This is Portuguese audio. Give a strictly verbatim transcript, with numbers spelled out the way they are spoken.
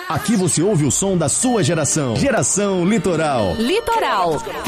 Aqui você ouve o som da sua geração. Geração Litoral. Litoral.